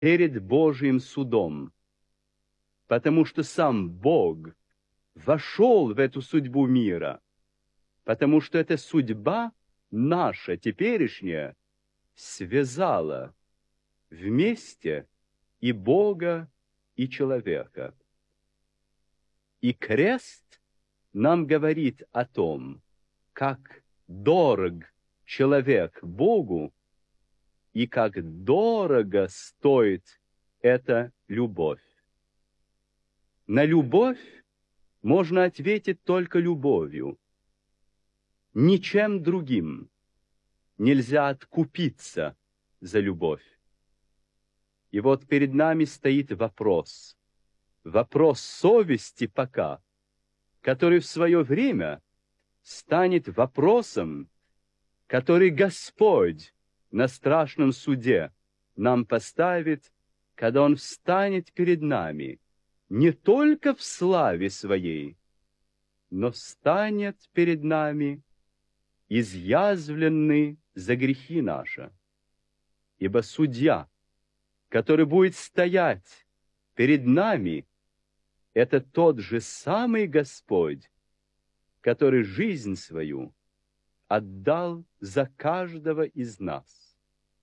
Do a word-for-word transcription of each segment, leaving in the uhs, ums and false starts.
перед Божьим судом, потому что сам Бог вошел в эту судьбу мира, потому что эта судьба наша, теперешняя, связала вместе и Бога, и человека. И крест нам говорит о том, как дорог человек Богу и как дорого стоит эта любовь. На любовь можно ответить только любовью. Ничем другим нельзя откупиться за любовь. И вот перед нами стоит вопрос, вопрос совести пока, который в свое время станет вопросом, который Господь на страшном суде нам поставит, когда Он встанет перед нами, не только в славе Своей, но встанет перед нами изъязвленный за грехи наши. Ибо судья, который будет стоять перед нами, это тот же самый Господь, который жизнь свою отдал за каждого из нас.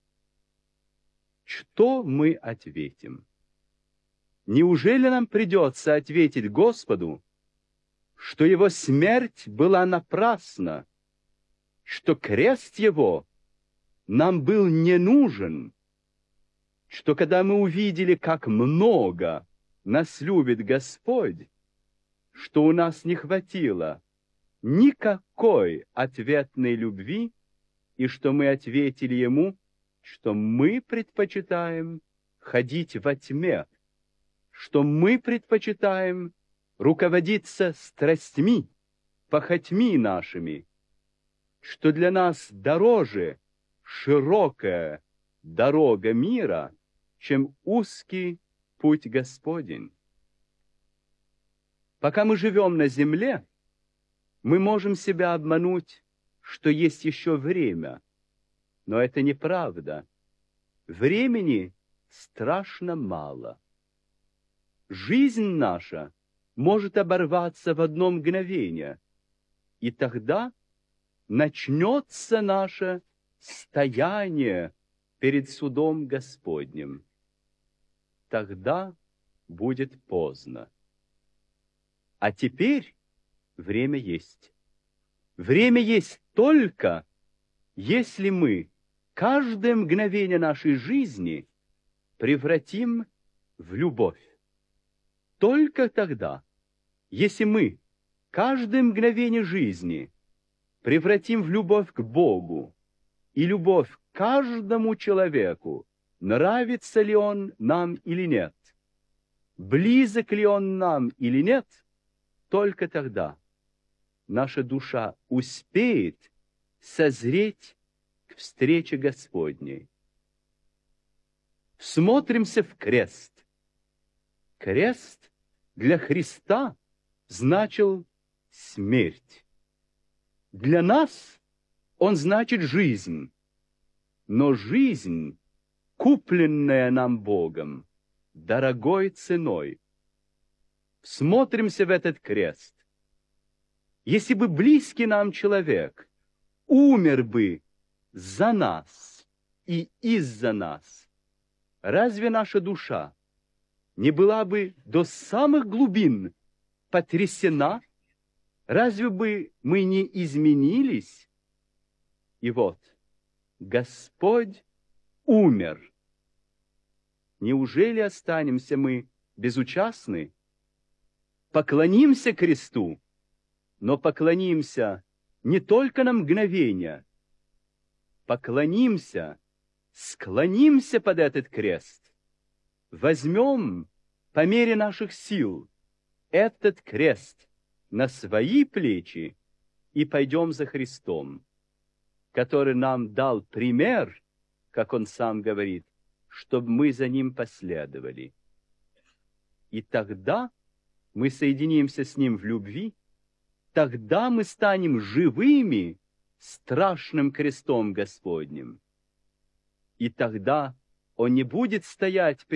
Что мы ответим? Неужели нам придется ответить Господу, что Его смерть была напрасна, что крест Его нам был не нужен, что когда мы увидели, как много нас любит Господь, что у нас не хватило никакой ответной любви, и что мы ответили Ему, что мы предпочитаем ходить во тьме, что мы предпочитаем руководиться страстьми, похотьми нашими, что для нас дороже широкая дорога мира, чем узкий путь Господень. Пока мы живем на земле, мы можем себя обмануть, что есть еще время, но это неправда. Времени страшно мало. Жизнь наша может оборваться в одно мгновение, и тогда начнется наше стояние перед судом Господним. Тогда будет поздно. А теперь время есть. Время есть только, если мы каждое мгновение нашей жизни превратим в любовь. Только тогда, если мы каждое мгновение жизни превратим в любовь к Богу и любовь к каждому человеку, нравится ли он нам или нет, близок ли он нам или нет, только тогда наша душа успеет созреть к встрече Господней. Всмотримся в крест. Крест для Христа значил смерть. Для нас он значит жизнь. Но жизнь, купленная нам Богом, дорогой ценой. Всмотримся в этот крест. Если бы близкий нам человек умер бы за нас и из-за нас, разве наша душа не была бы до самых глубин потрясена? Разве бы мы не изменились? И вот, Господь умер. Неужели останемся мы безучастны? Поклонимся кресту, но поклонимся не только на мгновение. Поклонимся, склонимся под этот крест. Возьмем по мере наших сил этот крест на свои плечи и пойдем за Христом, который нам дал пример, как Он сам говорит, чтобы мы за Ним последовали. И тогда мы соединимся с Ним в любви, тогда мы станем живыми страшным крестом Господним. И тогда Он не будет стоять